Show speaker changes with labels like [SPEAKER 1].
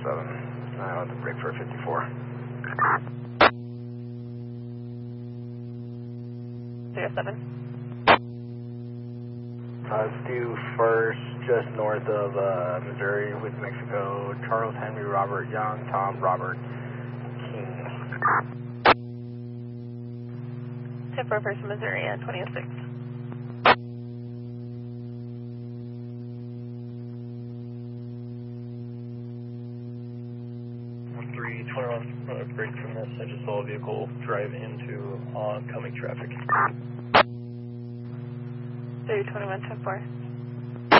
[SPEAKER 1] 7. I want to break for 54.
[SPEAKER 2] 07.
[SPEAKER 1] It's due first, just north of Missouri with Mexico. Charles Henry Robert Young, Tom Robert King.
[SPEAKER 2] 10-4 Missouri at 26.
[SPEAKER 3] Break from this. I just saw a vehicle drive into oncoming traffic.
[SPEAKER 2] 321 10-4.